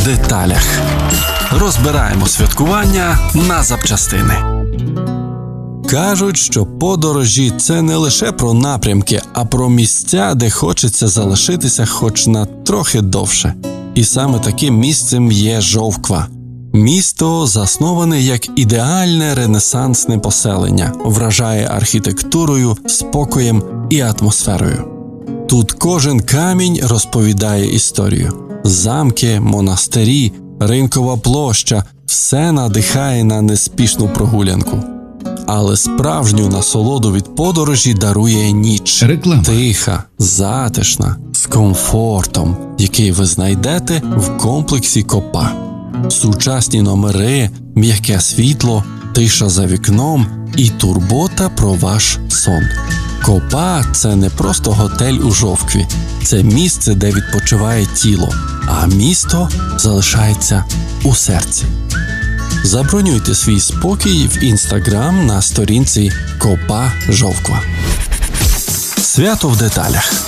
деталях. Розбираємо святкування на запчастини. Кажуть, що подорожі – це не лише про напрямки, а про місця, де хочеться залишитися хоч на трохи довше. І саме таким місцем є Жовква. Місто засноване як ідеальне ренесансне поселення, вражає архітектурою, спокоєм і атмосферою. Тут кожен камінь розповідає історію. Замки, монастирі, ринкова площа – все надихає на неспішну прогулянку. Але справжню насолоду від подорожі дарує ніч. Реклама. Тиха, затишна, з комфортом, який ви знайдете в комплексі Копа. Сучасні номери, м'яке світло, тиша за вікном і турбота про ваш сон. Копа – це не просто готель у Жовкві. Це місце, де відпочиває тіло, а місто залишається у серці. Забронюйте свій спокій в Інстаграм на сторінці Копа Жовква. Свято в деталях.